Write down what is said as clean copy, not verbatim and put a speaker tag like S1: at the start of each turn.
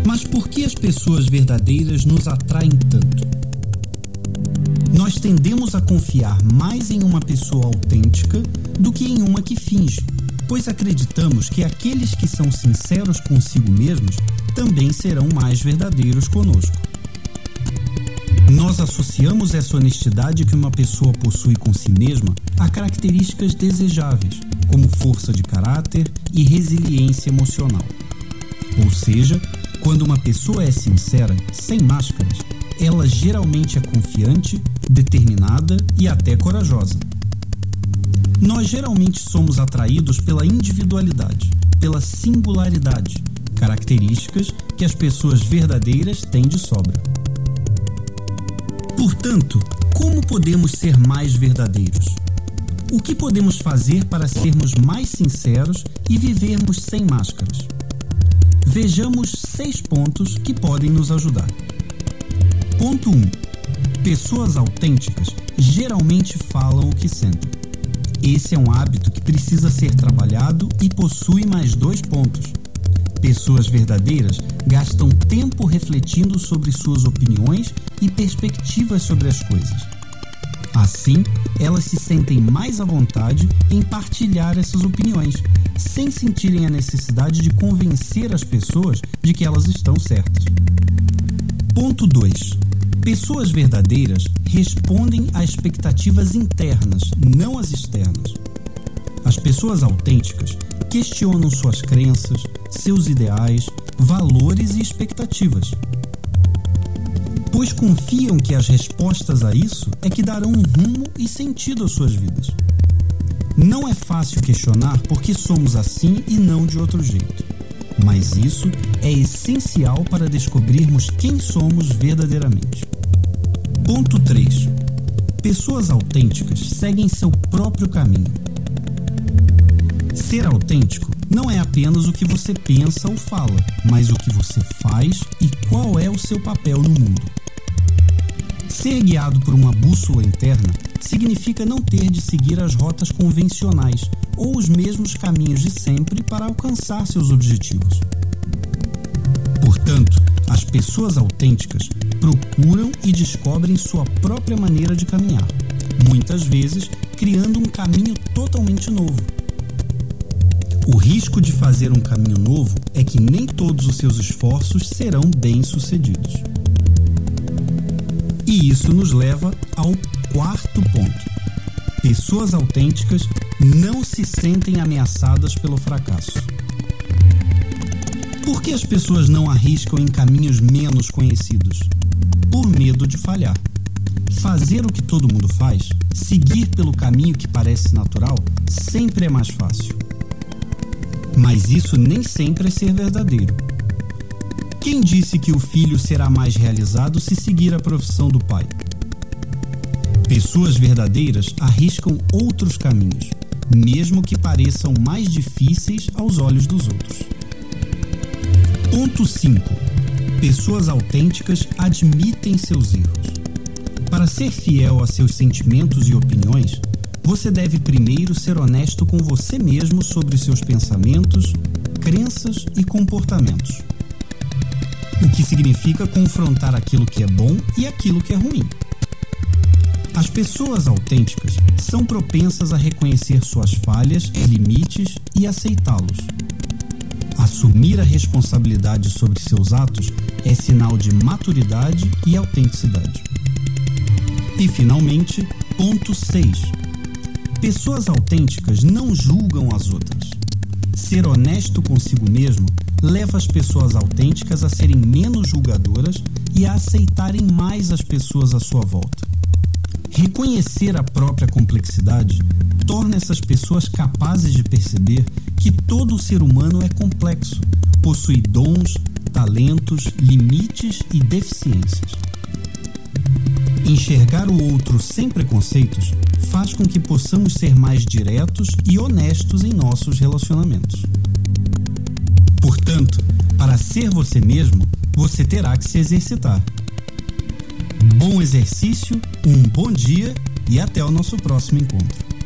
S1: Mas por que as pessoas verdadeiras nos atraem tanto? Nós tendemos a confiar mais em uma pessoa autêntica do que em uma que finge, pois acreditamos que aqueles que são sinceros consigo mesmos também serão mais verdadeiros conosco. Nós associamos essa honestidade que uma pessoa possui com si mesma a características desejáveis, como força de caráter e resiliência emocional. Ou seja, quando uma pessoa é sincera, sem máscaras, ela geralmente é confiante, determinada e até corajosa. Nós geralmente somos atraídos pela individualidade, pela singularidade, características que as pessoas verdadeiras têm de sobra. Portanto, como podemos ser mais verdadeiros? O que podemos fazer para sermos mais sinceros e vivermos sem máscaras? Vejamos 6 pontos que podem nos ajudar. Ponto 1. Pessoas autênticas geralmente falam o que sentem. Esse é um hábito que precisa ser trabalhado e possui mais 2 pontos. Pessoas verdadeiras gastam tempo refletindo sobre suas opiniões e perspectivas sobre as coisas. Assim, elas se sentem mais à vontade em partilhar essas opiniões, sem sentirem a necessidade de convencer as pessoas de que elas estão certas. Ponto 2. Pessoas verdadeiras respondem a expectativas internas, não as externas. As pessoas autênticas questionam suas crenças, seus ideais, valores e expectativas, pois confiam que as respostas a isso é que darão um rumo e sentido às suas vidas. Não é fácil questionar porque somos assim e não de outro jeito, mas isso é essencial para descobrirmos quem somos verdadeiramente. Ponto 3. Pessoas autênticas seguem seu próprio caminho. Ser autêntico não é apenas o que você pensa ou fala, mas o que você faz e qual é o seu papel no mundo. Ser guiado por uma bússola interna significa não ter de seguir as rotas convencionais ou os mesmos caminhos de sempre para alcançar seus objetivos. Portanto, as pessoas autênticas procuram e descobrem sua própria maneira de caminhar, muitas vezes criando um caminho totalmente novo. O risco de fazer um caminho novo é que nem todos os seus esforços serão bem-sucedidos. E isso nos leva ao 4º ponto. Pessoas autênticas não se sentem ameaçadas pelo fracasso. Por que as pessoas não arriscam em caminhos menos conhecidos? Por medo de falhar. Fazer o que todo mundo faz, seguir pelo caminho que parece natural, sempre é mais fácil. Mas isso nem sempre é ser verdadeiro. Quem disse que o filho será mais realizado se seguir a profissão do pai? Pessoas verdadeiras arriscam outros caminhos, mesmo que pareçam mais difíceis aos olhos dos outros. Ponto 5. Pessoas autênticas admitem seus erros. Para ser fiel a seus sentimentos e opiniões, você deve primeiro ser honesto com você mesmo sobre seus pensamentos, crenças e comportamentos. O que significa confrontar aquilo que é bom e aquilo que é ruim. As pessoas autênticas são propensas a reconhecer suas falhas e limites e aceitá-los. Assumir a responsabilidade sobre seus atos é sinal de maturidade e autenticidade. E, finalmente, ponto 6. Pessoas autênticas não julgam as outras. Ser honesto consigo mesmo leva as pessoas autênticas a serem menos julgadoras e a aceitarem mais as pessoas à sua volta. Reconhecer a própria complexidade torna essas pessoas capazes de perceber que todo ser humano é complexo, possui dons, talentos, limites e deficiências. Enxergar o outro sem preconceitos faz com que possamos ser mais diretos e honestos em nossos relacionamentos. Portanto, para ser você mesmo, você terá que se exercitar. Bom exercício, um bom dia e até o nosso próximo encontro.